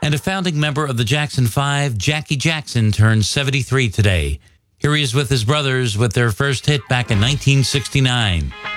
And a founding member of the Jackson 5, Jackie Jackson, turned 73 today. Here he is with his brothers with their first hit back in 1969.